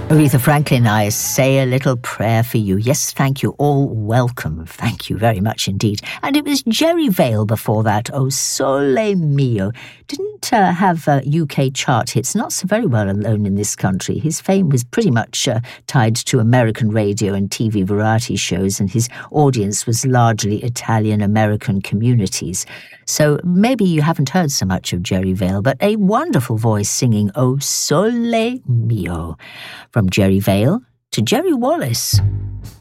Aretha Franklin, I say a little prayer for you. Yes, thank you. All welcome. Thank you very much indeed. And it was Jerry Vale before that. O Sole Mio. Didn't have UK chart hits, not so very well known in this country. His fame was pretty much tied to American radio and TV variety shows, and his audience was largely Italian-American communities. So maybe you haven't heard so much of Jerry Vale, but a wonderful voice singing O Sole Mio. From Jerry Vale to Jerry Wallace.